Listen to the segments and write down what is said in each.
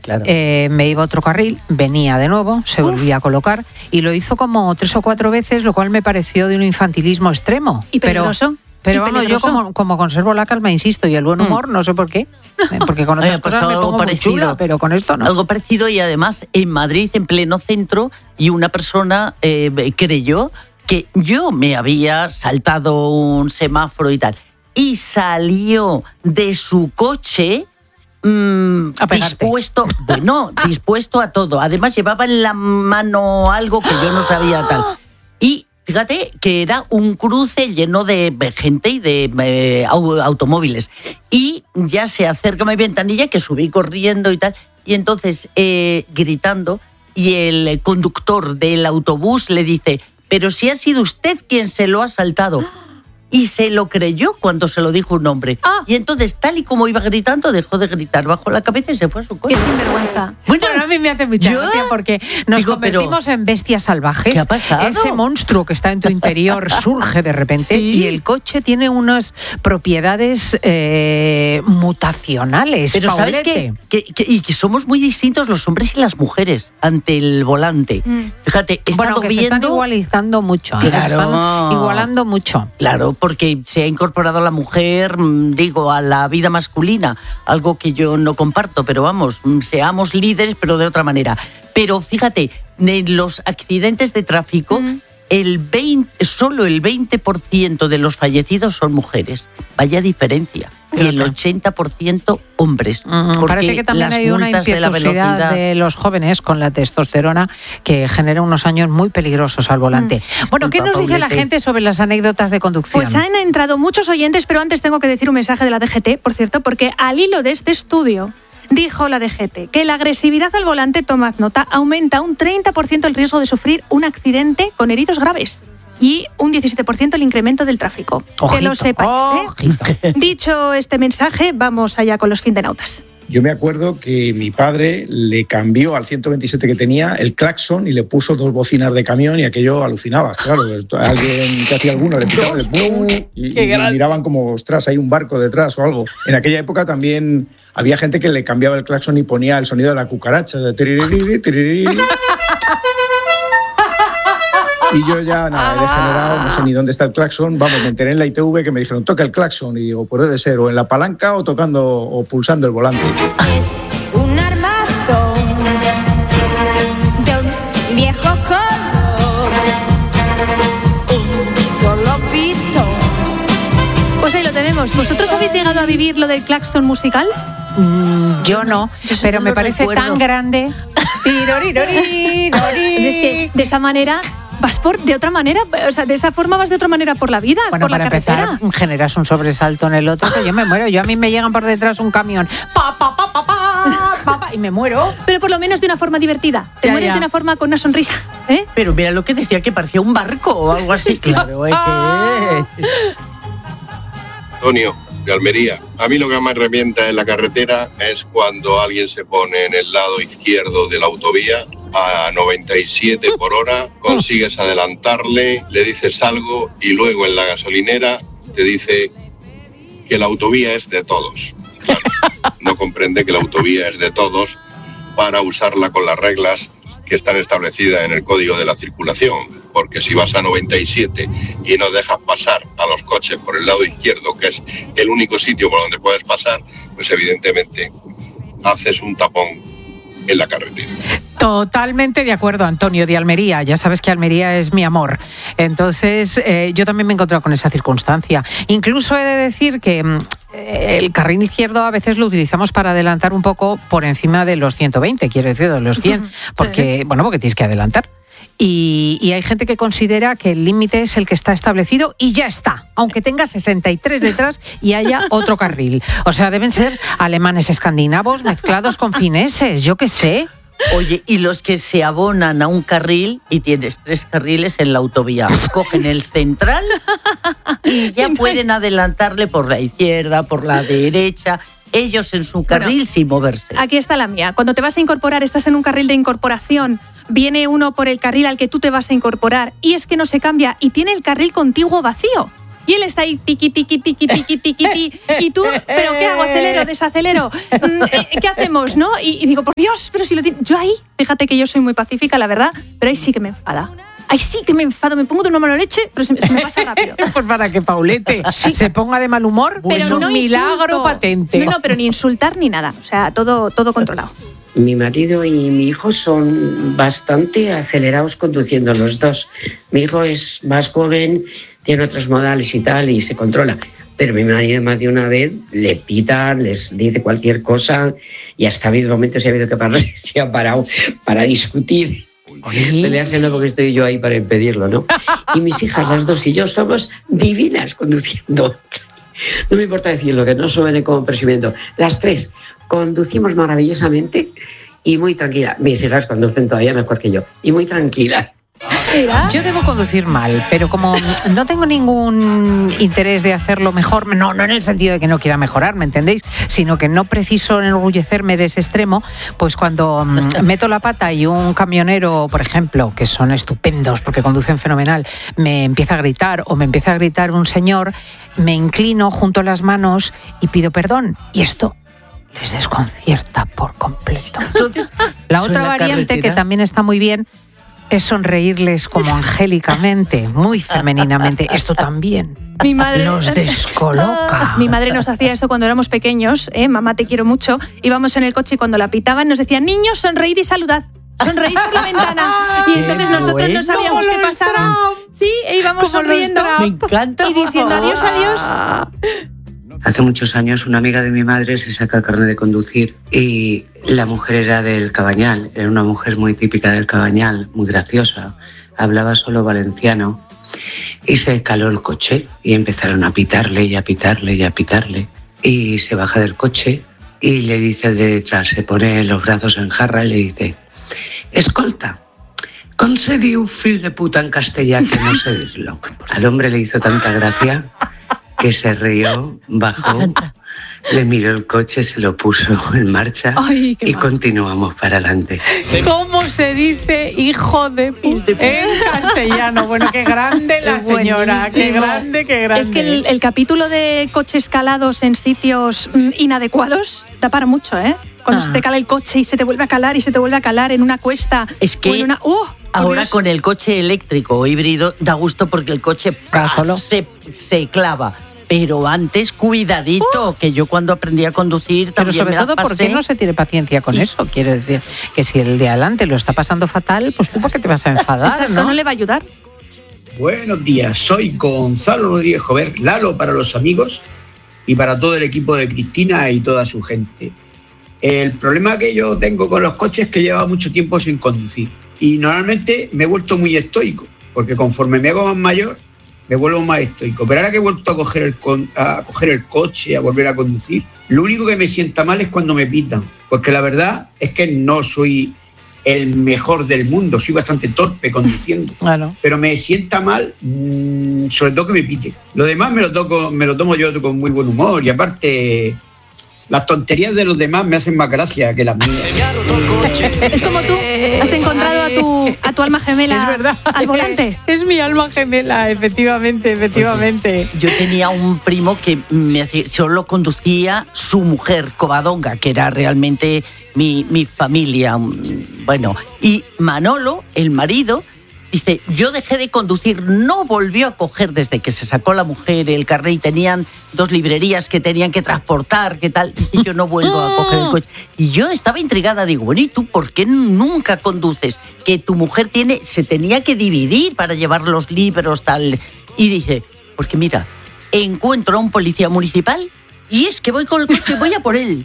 Claro. Me iba a otro carril, venía de nuevo, se volvía a colocar y lo hizo como 3 o 4 veces, lo cual me pareció de un infantilismo extremo. Y peligroso. Pero vamos, yo como conservo la calma, insisto, y el buen humor, no sé por qué, porque con otras cosas me pongo muy chula, pero con esto no. Algo parecido, y además en Madrid, en pleno centro, y una persona creyó que yo me había saltado un semáforo y tal, y salió de su coche dispuesto a todo. Además llevaba en la mano algo que yo no sabía tal. Y fíjate que era un cruce lleno de gente y de automóviles. Y ya se acerca a mi ventanilla, que subí corriendo y tal. Y entonces gritando, y el conductor del autobús le dice: pero si ha sido usted quien se lo ha saltado. Y se lo creyó cuando se lo dijo un hombre. Y entonces, tal y como iba gritando, dejó de gritar, bajó la cabeza y se fue a su coche. ¡Qué sinvergüenza! Bueno, a mí me hace mucha gracia porque nos convertimos en bestias salvajes. ¿Qué ha pasado? Ese monstruo que está en tu interior surge de repente, y el coche tiene unas propiedades mutacionales. Pero Paulete. ¿sabes que somos muy distintos los hombres y las mujeres ante el volante? Fíjate, he estado que viendo... se están igualizando mucho. Claro. Se están igualando mucho. Claro, porque se ha incorporado la mujer, a la vida masculina, algo que yo no comparto, pero vamos, seamos líderes, pero de otra manera. Pero fíjate, en los accidentes de tráfico, solo el 20% de los fallecidos son mujeres. Vaya diferencia. Y el 80% hombres. Parece que también hay una impetuosidad de los jóvenes con la testosterona que genera unos años muy peligrosos al volante. Bueno, ¿qué nos dice la gente sobre las anécdotas de conducción? Pues han entrado muchos oyentes, pero antes tengo que decir un mensaje de la DGT, por cierto, porque al hilo de este estudio dijo la DGT que la agresividad al volante, tomad nota, aumenta un 30% el riesgo de sufrir un accidente con heridos graves. Y un 17% el incremento del tráfico. Ojito, que lo sepáis, ¿eh? Dicho este mensaje, vamos allá con los findenautas. Yo me acuerdo que mi padre le cambió al 127 que tenía el claxon y le puso 2 bocinas de camión, y aquello alucinaba. Claro, alguien que hacía alguno le pitaba el boom y miraban como, ostras, hay un barco detrás o algo. En aquella época también había gente que le cambiaba el claxon y ponía el sonido de la cucaracha, de tiririri, tiririri. Y yo ya, he degenerado, no sé ni dónde está el claxon. Vamos, me enteré en la ITV que me dijeron, toca el claxon. Y digo, pues debe ser o en la palanca o pulsando el volante. Es un armazón de un viejo color, un solo pistón. Pues ahí lo tenemos. ¿Vosotros habéis llegado a vivir lo del claxon musical? Yo no, pero me parece tan grande. Es que de esa manera... vas de otra manera, o sea, de esa forma vas de otra manera por la vida, bueno, por la carretera. Para empezar, generas un sobresalto en el otro que yo me muero. A mí me llegan por detrás un camión, y me muero. Pero por lo menos de una forma divertida. Te mueres de una forma con una sonrisa, ¿eh? Pero mira lo que decía, que parecía un barco o algo así. Claro, Antonio, de Almería. A mí lo que más me revienta en la carretera es cuando alguien se pone en el lado izquierdo de la autovía a 97 por hora, consigues adelantarle, le dices algo y luego en la gasolinera te dice que la autovía es de todos. Claro, no comprende que la autovía es de todos para usarla con las reglas que están establecidas en el Código de la Circulación, porque si vas a 97 y no dejas pasar a los coches por el lado izquierdo, que es el único sitio por donde puedes pasar, pues evidentemente haces un tapón en la carretera. Totalmente de acuerdo, Antonio, de Almería. Ya sabes que Almería es mi amor. Entonces, yo también me he encontrado con esa circunstancia. Incluso he de decir que el carril izquierdo a veces lo utilizamos para adelantar un poco por encima de los 120, quiero decir, de los 100, porque tienes que adelantar. Y hay gente que considera que el límite es el que está establecido y ya está, aunque tenga 63 detrás y haya otro carril. O sea, deben ser alemanes escandinavos mezclados con fineses, yo qué sé. Oye, y los que se abonan a un carril y tienes 3 carriles en la autovía, cogen el central y ya pueden adelantarle por la izquierda, por la derecha, ellos en su carril sin moverse. Aquí está la mía. Cuando te vas a incorporar, estás en un carril de incorporación, viene uno por el carril al que tú te vas a incorporar y es que no se cambia y tiene el carril contiguo vacío. Y él está ahí, tiqui, tiqui, tiqui, tiqui, tiqui, tiqui. Y tú, ¿pero qué hago? ¿Acelero? ¿Desacelero? ¿Qué hacemos? ¿No? Y digo, por Dios, pero si lo tiene... Yo ahí, fíjate que yo soy muy pacífica, la verdad, pero ahí sí que me enfada. Ahí sí que me enfado, me pongo de una mano leche, pero se me pasa rápido. Pues para que Paulete se ponga de mal humor, Pero es no un milagro insulto. patente. No, pero ni insultar ni nada. O sea, todo controlado. Mi marido y mi hijo son bastante acelerados conduciendo los dos. Mi hijo es más joven, tiene otros modales y tal, y se controla. Pero mi marido más de una vez le pita, les dice cualquier cosa, y hasta ha habido momentos, ha habido que parar, se ha parado para discutir. Pelearse no, porque estoy yo ahí para impedirlo, ¿no? Y mis hijas, las dos y yo, somos divinas conduciendo. No me importa decirlo, que no suene como presumiendo. Las tres conducimos maravillosamente y muy tranquila. Mis hijas conducen todavía mejor que yo y muy tranquilas. Yo debo conducir mal, pero como no tengo ningún interés de hacerlo mejor, no en el sentido de que no quiera mejorar, ¿me entendéis? Sino que no preciso enorgullecerme de ese extremo, pues cuando meto la pata y un camionero, por ejemplo, que son estupendos porque conducen fenomenal, me empieza a gritar o me empieza a gritar un señor, me inclino, junto las manos y pido perdón. Y esto les desconcierta por completo. La otra variante que también está muy bien es sonreírles como angélicamente, muy femeninamente. Esto también Mi madre los descoloca. Mi madre nos hacía eso cuando éramos pequeños, mamá te quiero mucho. Íbamos en el coche y cuando la pitaban nos decían, niños, sonreíd y saludad. Sonreíd por la ventana. Y entonces nosotros no sabíamos qué pasaba. Sí, e íbamos sonriendo. Me encanta, y diciendo adiós, adiós. Hace muchos años una amiga de mi madre se saca el carnet de conducir y la mujer era del Cabañal, era una mujer muy típica del Cabañal, muy graciosa, hablaba solo valenciano y se caló el coche y empezaron a pitarle y a pitarle y a pitarle y se baja del coche y le dice el de detrás, se pone los brazos en jarra y le dice, escolta, com se diu fill de puta en castellà que no sé decirlo. Al hombre le hizo tanta gracia que se rió, bajó, le miró el coche, se lo puso en marcha. Ay, y continuamos para adelante. ¿Cómo se dice hijo de puta en castellano? Bueno, qué grande la señora, qué grande, qué grande. Es que el capítulo de coches calados en sitios inadecuados da para mucho, ¿eh? Cuando se te cala el coche y se te vuelve a calar y se te vuelve a calar en una cuesta. Es que o en una... ahora Dios. con el coche eléctrico o híbrido da gusto porque el coche solo se clava. Pero antes, cuidadito, que yo cuando aprendí a conducir Pero también sobre me la todo, pasé. ¿por qué no se tiene paciencia con eso? Quiero decir, que si el de adelante lo está pasando fatal, pues tú ¿por qué te vas a enfadar? Exacto, no le va a ayudar. Buenos días, soy Gonzalo Rodríguez Jover, Lalo para los amigos y para todo el equipo de Cristina y toda su gente. El problema que yo tengo con los coches es que llevo mucho tiempo sin conducir y normalmente me he vuelto muy estoico, porque conforme me hago más mayor me vuelvo más estoico. Pero ahora que he vuelto a coger el coche, a volver a conducir, lo único que me sienta mal es cuando me pitan, porque la verdad es que no soy el mejor del mundo, soy bastante torpe conduciendo, Claro. pero me sienta mal, sobre todo que me pite. Lo demás me lo tomo yo con muy buen humor y aparte las tonterías de los demás me hacen más gracia que las mías. Es como tú has encontrado a tu alma gemela Es verdad. al volante. Es mi alma gemela, efectivamente. Yo tenía un primo que solo conducía su mujer, Covadonga, que era realmente mi familia. Bueno, y Manolo, el marido, dice, yo dejé de conducir, no volvió a coger desde que se sacó la mujer el carnet y tenían 2 librerías que tenían que transportar, ¿qué tal? Dice, yo no vuelvo a coger el coche. Y yo estaba intrigada, digo, bueno, ¿y tú por qué nunca conduces? Que tu mujer se tenía que dividir para llevar los libros, tal. Y dije, porque mira, encuentro a un policía municipal y es que voy con el coche, voy a por él.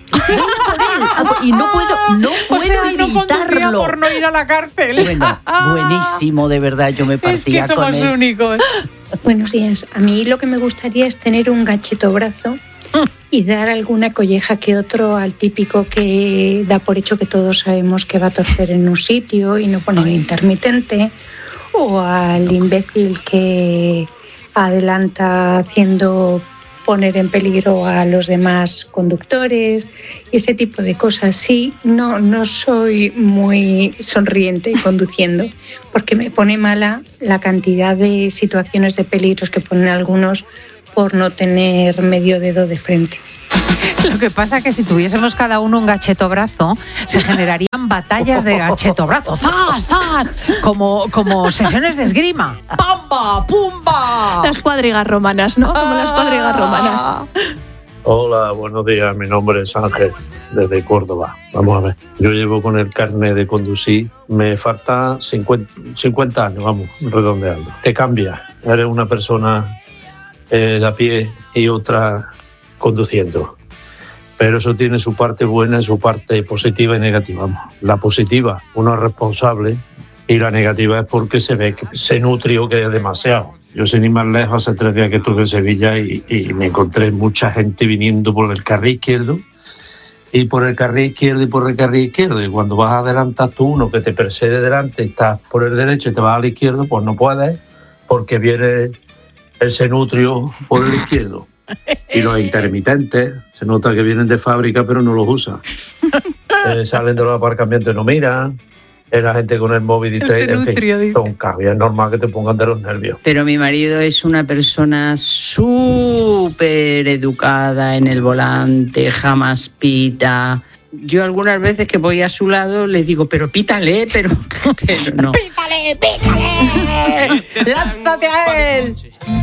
Y no puedo evitarlo. Por no ir a la cárcel. Bueno, buenísimo, de verdad, yo me partía Es que somos con él. únicos. Buenos días. A mí lo que me gustaría es tener un gachito brazo y dar alguna colleja que otro al típico que da por hecho que todos sabemos que va a torcer en un sitio y no pone el intermitente, o al imbécil que adelanta haciendo poner en peligro a los demás conductores y ese tipo de cosas. Sí, no soy muy sonriente conduciendo porque me pone mala la cantidad de situaciones de peligros que ponen algunos por no tener medio dedo de frente. Lo que pasa es que si tuviésemos cada uno un gachetobrazo, se generarían batallas de gachetobrazo. ¡Zas, zas! Como sesiones de esgrima. ¡Pamba, pumba! Las cuadrigas romanas, ¿no? Como las cuadrigas romanas. Hola, buenos días. Mi nombre es Ángel, desde Córdoba. Vamos a ver. Yo llevo con el carnet de conducir. Me falta 50 años, vamos, redondeando. Te cambias. Eres una persona de a pie y otra conduciendo. Pero eso tiene su parte buena y su parte positiva y negativa. Vamos. La positiva, uno es responsable, y la negativa es porque se ve que se nutrió, que es demasiado. Yo sin ir más lejos, hace 3 días que estuve en Sevilla y me encontré mucha gente viniendo por el carril izquierdo, y por el carril izquierdo y por el carril izquierdo. Y cuando vas a adelantar tú uno que te precede delante, estás por el derecho y te vas al izquierdo, pues no puedes, porque viene el senutrio por el izquierdo. Y los intermitentes, se nota que vienen de fábrica pero no los usan. Salen de los aparcamientos y no miran. La gente con el móvil y en fin, son cambios. Es normal que te pongan de los nervios. Pero mi marido es una persona súper educada en el volante, jamás pita. Yo algunas veces que voy a su lado les digo, pero pítale, pero no. ¡Pítale, pítale! ¡Lánzate a él!